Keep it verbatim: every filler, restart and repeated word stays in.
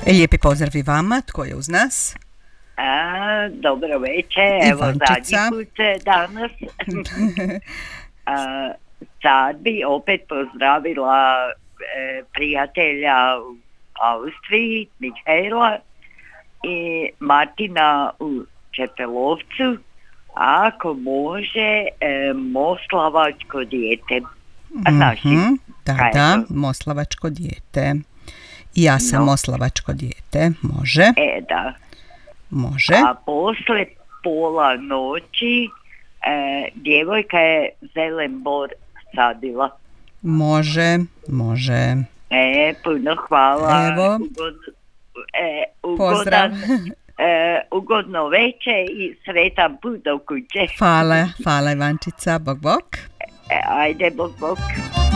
Lijepi pozdrav i vama, tko je uz nas? A, dobro večer, evo zadnji put danas. A, sad bi opet pozdravila e, prijatelja u Austriji, Mihajla i Martina u Čepelovcu, ako može e, moslavačko dijete. A znaš ti? Mm-hmm, da, kaj da, moslavačko dijete. Ja sam No. moslavačko dijete, može. E, da. Može. A posle pola noći e, djevojka je zelen bor sadila. Može, može. E, puno hvala. Evo. Ugod, e, Pozdrav. ugodan, e, ugodno veče i sretan put do kuće. Hvala, hvala Ivančica, bok bok. E, ajde, bok, bok.